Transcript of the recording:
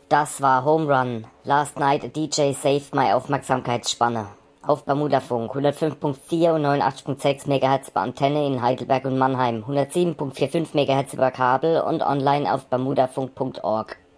Das war Home Run. Last night a DJ saved my Aufmerksamkeitsspanne. Auf Bermudafunk 105.4 und 89.6 MHz bei Antenne in Heidelberg und Mannheim, 107.45 MHz über Kabel und online auf bermudafunk.org.